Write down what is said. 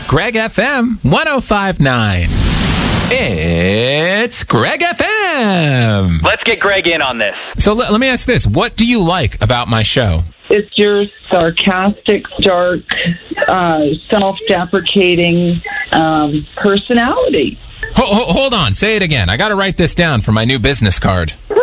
Greg FM 1059. It's Greg FM. Let's get Greg in on this. So let me ask this. What do you like about my show? It's your sarcastic, dark, self-deprecating personality. Hold on. Say it again. I got to write this down for my new business card.